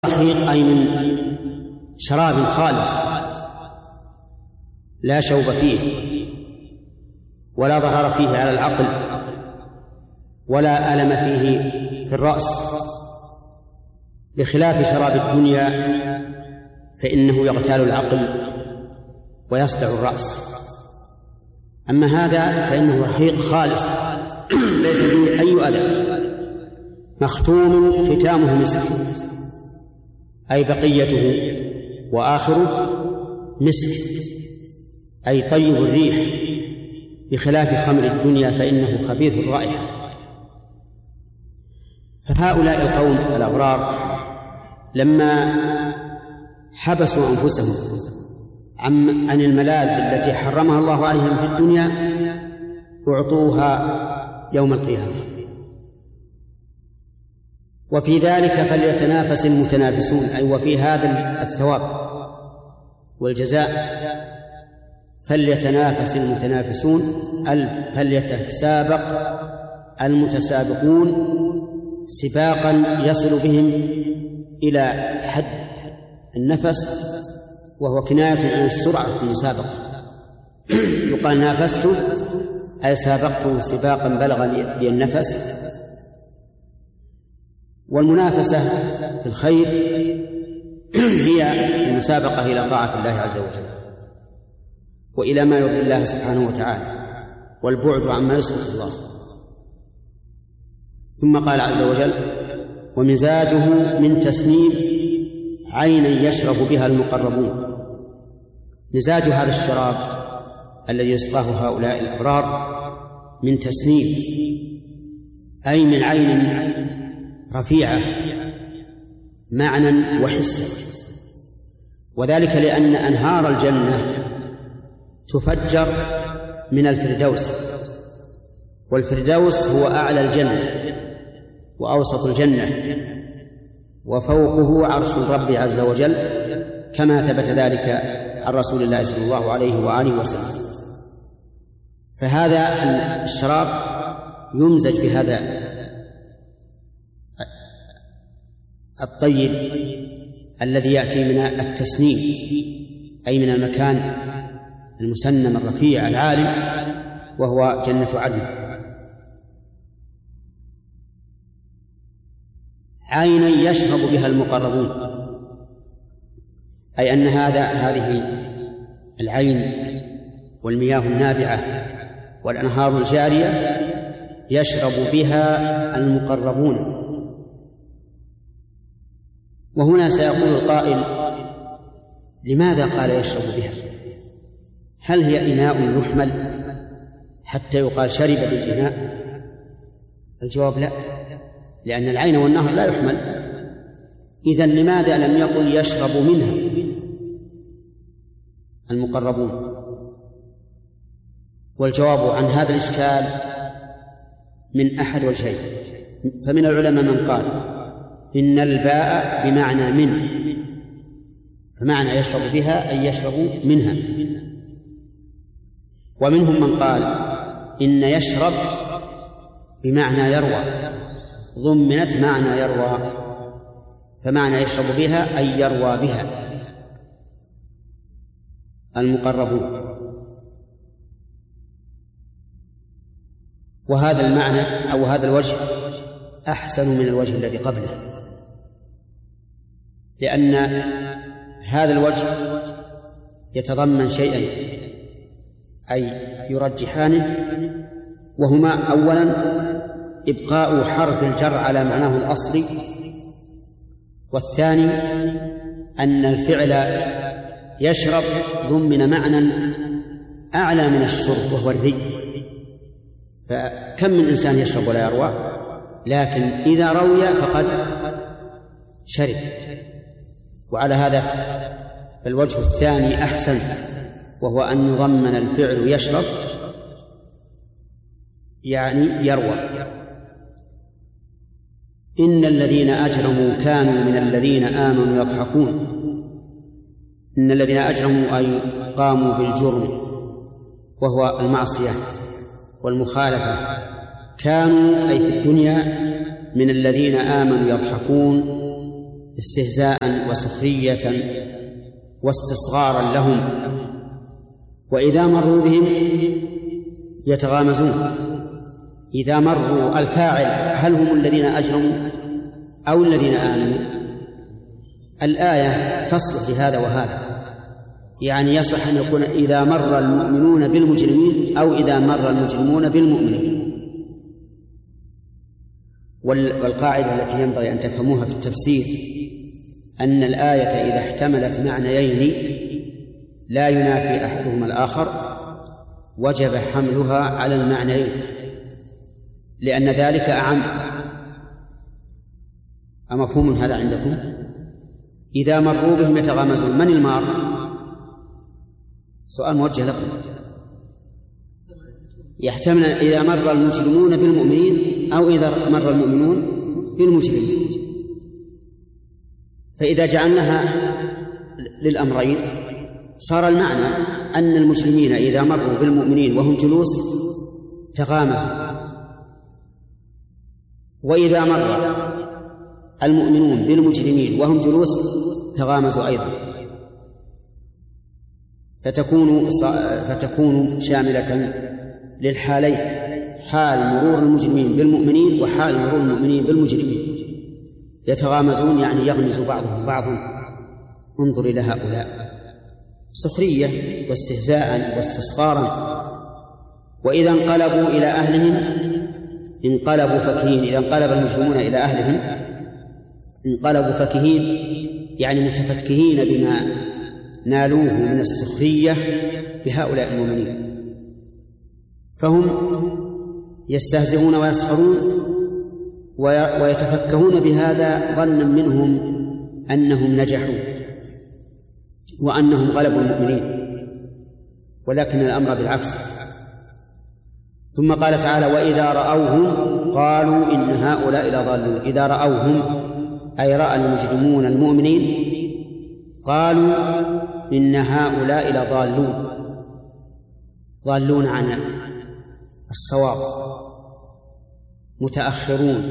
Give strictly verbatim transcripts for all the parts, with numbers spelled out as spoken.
رحيق أي من شراب خالص لا شوب فيه ولا ضرر فيه على العقل ولا ألم فيه في الرأس، بخلاف شراب الدنيا فإنه يغتال العقل ويصدع الرأس. أما هذا فإنه رحيق خالص ليس فيه أي أذى، مختوم ختامه مسك أي بقيته وآخره مسك أي طيب الريح، بخلاف خمر الدنيا فإنه خبيث الرائحة. فهؤلاء القوم الأبرار لما حبسوا أنفسهم عن الملاذ التي حرمها الله عليهم في الدنيا أعطوها يوم القيامة. وفي ذلك فليتنافس المتنافسون، أي وفي هذا الثواب والجزاء فليتنافس المتنافسون، فليتسابق المتسابقون سباقا يصل بهم إلى حد النفس، وهو كناية عن السرعة في المسابقة. يقال نافست أي سابقته سباقا بلغ بي النفس. والمنافسة في الخير هي المسابقة إلى طاعة الله عز وجل وإلى ما يرضي الله سبحانه وتعالى، والبعد عما يسخط الله. ثم قال عز وجل: ومزاجه من تسنيم عينا يشرب بها المقربون. مزاج هذا الشراب الذي يسقاه هؤلاء الأبرار من تسنيم أي من عين رفيعة معنى وحسا، وذلك لأن أنهار الجنة تفجر من الفردوس، والفردوس هو أعلى الجنة وأوسط الجنة وفوقه عرش الرب عز وجل، كما ثبت ذلك عن رسول الله صلى الله عليه وآله وسلم. فهذا الشراب يمزج بهذا الطيب الذي يأتي من التسنيم أي من المكان المسنم الرفيع العالي، وهو جنة عدن. عينا يشرب بها المقربون، أي أن هذا هذه العين والمياه النابعة والأنهار الجارية يشرب بها المقربون. وهنا سيقول القائل: لماذا قال يشرب بها؟ هل هي إناء يحمل حتى يقال شرب بالإناء؟ الجواب لا، لأن العين والنهر لا يحمل. إذن لماذا لم يقل يشرب منها المقربون؟ والجواب عن هذا الإشكال من أحد وجهين. فمن العلماء من قال إن الباء بمعنى من، فمعنى يشرب بها أي يشرب منها. ومنهم من قال إن يشرب بمعنى يروى، ضمنت معنى يروى، فمعنى يشرب بها أي يروى بها المقربون. وهذا المعنى أو هذا الوجه أحسن من الوجه الذي قبله، لأن هذا الوجه يتضمن شيئين أي يرجحانه، وهما: أولا إبقاء حرف الجر على معناه الأصلي، والثاني أن الفعل يشرب ضمن معنى أعلى من الشرب وهو الري. فكم من إنسان يشرب ولا يروى، لكن إذا روي فقد شرب. وعلى هذا فالوجه الثاني أحسن، وهو أن يضمن الفعل يشرب يعني يروى. إن الذين أجرموا كانوا من الذين آمنوا يضحكون. إن الذين أجرموا أي قاموا بالجرم وهو المعصية والمخالفة، كانوا أي في الدنيا من الذين آمنوا يضحكون استهزاء وسخرية واستصغارا لهم، وإذا مروا بهم يتغامزون. إذا مروا الفاعل هل هم الذين أجرموا أو الذين آمنوا؟ الآية تصلح لهذا وهذا، يعني يصح أن يكون إذا مر المؤمنون بالمجرمين أو إذا مر المجرمون بالمؤمنين. والقاعدة التي ينبغي أن تفهموها في التفسير أن الآية إذا احتملت معنيين لا ينافي أحدهما الآخر وجب حملها على المعنيين، لأن ذلك أعم. أمفهوم هذا عندكم؟ إذا مروا بهم يتغامزون، من المار؟ سؤال موجه لكم. يحتمل إذا مر المجرمون بالمؤمنين أو إذا مر المؤمنون بالمجرمين. فإذا جعلناها للأمرين صار المعنى أن المجرمين إذا مروا بالمؤمنين وهم جلوس تغامزوا، وإذا مر المؤمنون بالمجرمين وهم جلوس تغامزوا أيضا، فتكون فتكون شاملة للحالين، حال مرور المجرمين بالمؤمنين وحال مرور المؤمنين بالمجرمين. يتغامزون يعني يغمز بعضهم بعضا. انظر إلى هؤلاء، سخرية واستهزاء واستصغارا. وإذا انقلبوا إلى أهلهم انقلبوا فكهين. إذا انقلب المجرمون إلى أهلهم انقلبوا فكهين، يعني متفكهين بما نالوه من السخرية بهؤلاء المؤمنين، فهم يستهزئون ويسخرون ويتفكهون بهذا ظنا منهم أنهم نجحوا وأنهم غلبوا المؤمنين، ولكن الأمر بالعكس. ثم قال تعالى: وإذا رأوهم قالوا إن هؤلاء لضالون. إذا رأوهم أي رأى المجرمون المؤمنين قالوا إن هؤلاء لضالون، ضالون عن الصواب، متأخرون،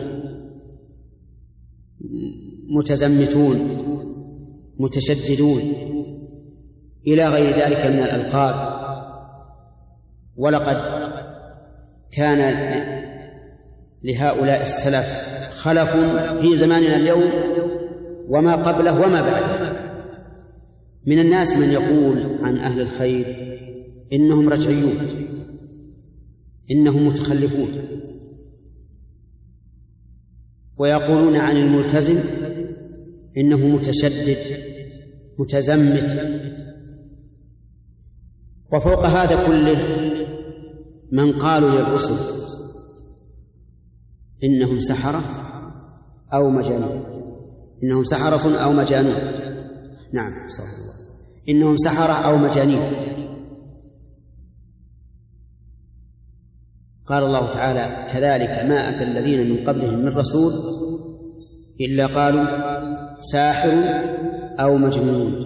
متزمتون، متشددون، إلى غير ذلك من الألقاب. ولقد كان لهؤلاء السلف خلف في زماننا اليوم وما قبله وما بعده. من الناس من يقول عن أهل الخير إنهم رجعيون، إنهم متخلفون، ويقولون عن الملتزم إنه متشدد متزمت. وفوق هذا كله من قالوا للرسل إنهم سحرة أو مجانون، إنهم سحرة أو مجانون، نعم صلى الله، إنهم سحرة أو مجانين. قال الله تعالى: كذلك ما أتى الذين من قبلهم من رسول إلا قالوا ساحر أو مجنون.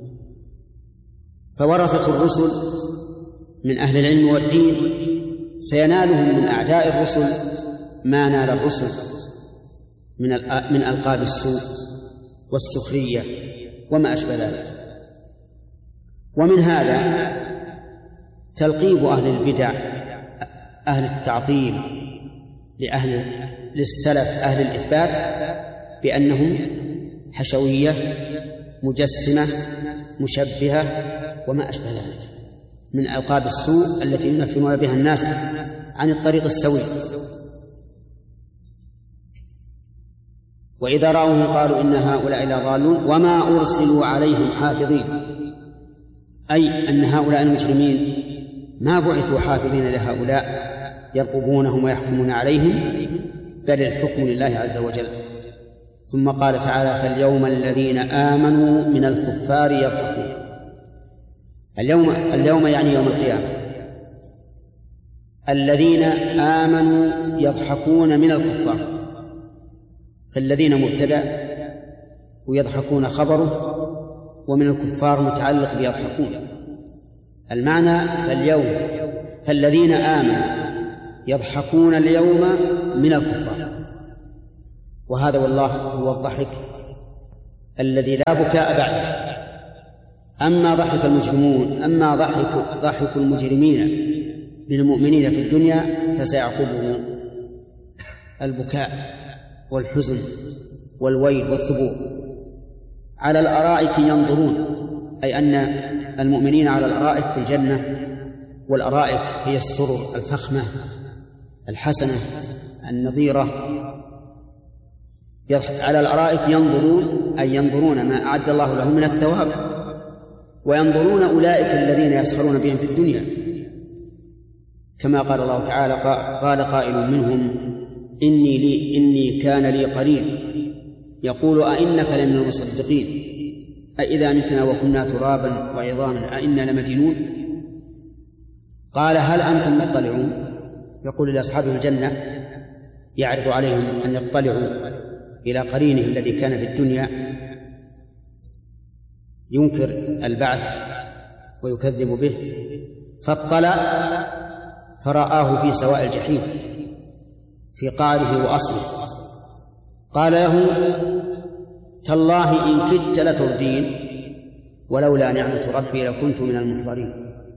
فورثة الرسل من أهل العلم والدين سينالهم من أعداء الرسل ما نال الرسل من من ألقاب السوء والسخرية وما أشبه ذلك. ومن هذا تلقيب أهل البدع أهل التعطيل لأهل للسلف أهل الإثبات بأنهم حشوية مجسمة مشبهة وما أشبه ذلك من ألقاب السوء التي ينفرون بها الناس عن الطريق السوي. وإذا رأوهم قالوا إن هؤلاء لضالون وما أرسلوا عليهم حافظين، أي أن هؤلاء المجرمين ما بعثوا حافظين لهؤلاء يرقبونهم ويحكمون عليهم، بل الحكم لله عز وجل. ثم قال تعالى: فاليوم الذين آمنوا من الكفار يضحكون. اليوم اليوم يعني يوم القيامة. الذين آمنوا يضحكون من الكفار، فالذين مبتدأ ويضحكون خبره، ومن الكفار متعلق بيضحكون. المعنى فاليوم فالذين آمنوا يضحكون اليوم من الكفار، وهذا والله هو الضحك الذي لا بكاء بعده. أما ضحك المجرمون أما ضحك ضحك المجرمين بالمؤمنين في الدنيا فسيعقبه البكاء والحزن والويل والثبور. على الأرائك ينظرون، أي أن المؤمنين على الأرائك في الجنة، والأرائك هي السرر الفخمة الحسنة النظيرة. على الأرائك ينظرون، أي ينظرون ما أعد الله لهم من الثواب، وينظرون أولئك الذين يسخرون بهم في الدنيا، كما قال الله تعالى: قال قائل منهم إني لي إني كان لي قرين يقول أئنك لمن المصدقين أئذا متنا وكنا ترابا وعظاما أئنا لمدينون. قال هل أنتم مطلعون؟ يقول لأصحاب الجنة، يعرض عليهم أن يطلعوا إلى قرينه الذي كان في الدنيا ينكر البعث ويكذب به، فاطلع فرآه في سواء الجحيم في قعره وأصله. قال له: تالله إن كدت لتردين ولولا نعمة ربي لكنت من المحضرين.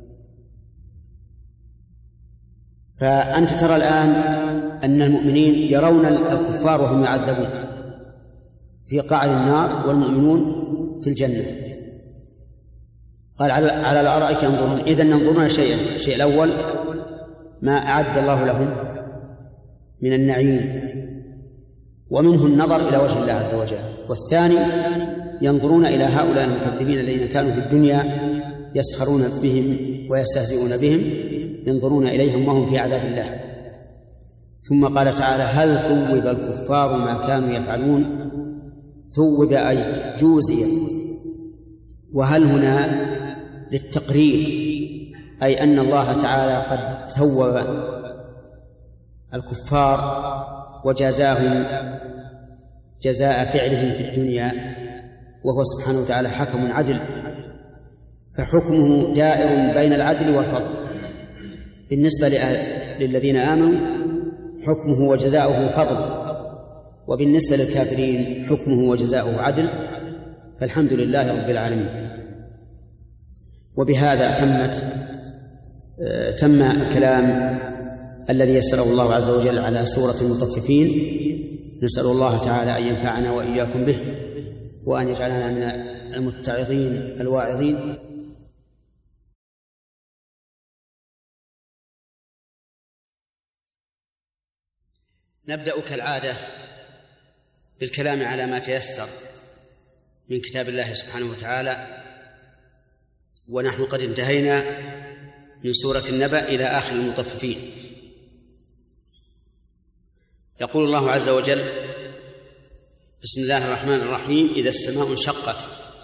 فأنت ترى الآن أن المؤمنين يرون الكفار وهم يعذبون في قعر النار والمؤمنون في الجنة. قال على الأرائك ينظرون، إذن ينظرون الشيء الشيء الأول ما أعد الله لهم من النعيم، ومنه النظر إلى وجه الله عز وجل. والثاني ينظرون إلى هؤلاء المكذبين الذين كانوا في الدنيا يسخرون بهم ويستهزئون بهم، ينظرون إليهم وهم في عذاب الله. ثم قال تعالى: هل ثوب الكفار ما كانوا يفعلون؟ ثوب أي جوزي، وهل هنا للتقرير، أي أن الله تعالى قد ثوب الكفار وجازاهم جزاء فعلهم في الدنيا، وهو سبحانه وتعالى حكم عدل، فحكمه دائر بين العدل والفضل. بالنسبة للذين آمنوا حكمه وجزاؤه فضل، وبالنسبة للكافرين حكمه وجزاؤه عدل، فالحمد لله رب العالمين. وبهذا تمت تم الكلام الذي يسره الله عز وجل على سورة المطففين. نسأل الله تعالى أن ينفعنا وإياكم به، وأن يجعلنا من المتعظين الواعظين. نبدأ كالعادة بالكلام على ما تيسر من كتاب الله سبحانه وتعالى، ونحن قد انتهينا من سورة النبأ إلى آخر المطففين. يقول الله عز وجل: بسم الله الرحمن الرحيم: إذا السماء انشقت.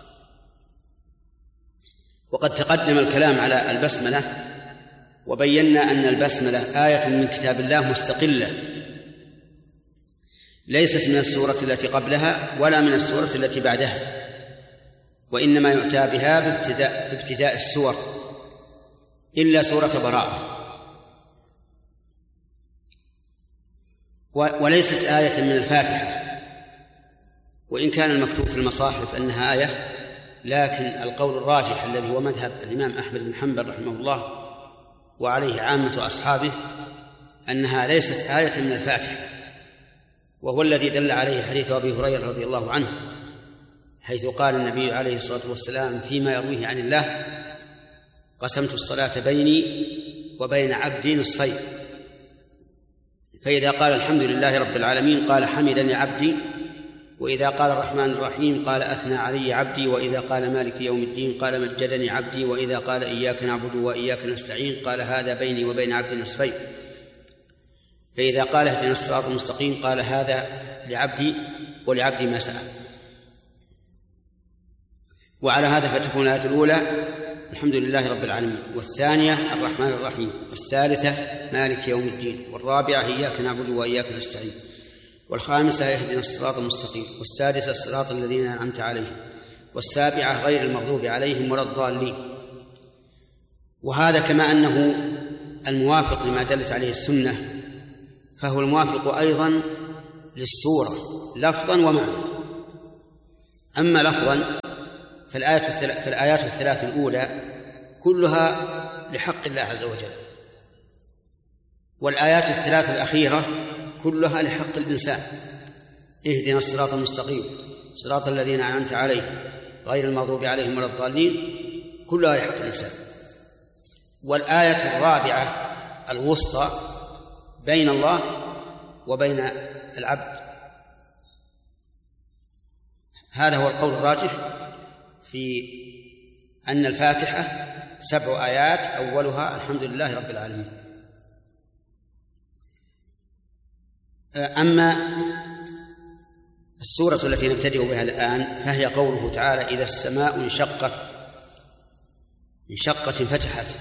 وقد تقدم الكلام على البسملة، وبينا أن البسملة آية من كتاب الله مستقلة، ليست من السورة التي قبلها ولا من السورة التي بعدها، وإنما يؤتى بها بابتداء في ابتداء السور إلا سورة براءة. وليست آية من الفاتحة، وإن كان المكتوب في المصاحف أنها آية، لكن القول الراجح الذي هو مذهب الإمام أحمد بن حنبل رحمه الله وعليه عامة أصحابه أنها ليست آية من الفاتحة، وهو الذي دل عليه حديث أبي هريرة رضي الله عنه، حيث قال النبي عليه الصلاة والسلام فيما يرويه عن الله: قسمت الصلاة بيني وبين عبدي نصفين، فإذا قال الحمد لله رب العالمين قال حمدني عبدي، وإذا قال الرحمن الرحيم قال أثنى علي عبدي، وإذا قال مالك يوم الدين قال مجدني عبدي، وإذا قال إياك نعبد وإياك نستعين قال هذا بيني وبين عبدي نصفين، فإذا قال اهدنا الصراط المستقيم قال هذا لعبدي ولعبدي ما سأل. وعلى هذا فتكون الآية الأولى الحمد لله رب العالمين، والثانية الرحمن الرحيم، والثالثة مالك يوم الدين، والرابعة إياك نعبد وإياك نستعين، والخامسة اهدنا الصراط المستقيم، والسادسة الصراط الذين أنعمت عليهم، والسابعة غير المغضوب عليهم ولا الضالين. وهذا كما أنه الموافق لما دلت عليه السنة، فهو الموافق أيضا للسورة لفظا ومعنى. أما لفظا فالآيات الثلاث الأولى كلها لحق الله عز وجل، والآيات الثلاث الأخيرة كلها لحق الإنسان: اهدنا الصراط المستقيم صراط الذين أنعمت عليهم غير المغضوب عليهم ولا الضالين، كلها لحق الإنسان. والآية الرابعة الوسطى بين الله وبين العبد. هذا هو القول الراجح في أن الفاتحة سبع آيات أولها الحمد لله رب العالمين. أما السورة التي نبتدئ بها الآن فهي قوله تعالى: إذا السماء انشقت انشقت انفتحت.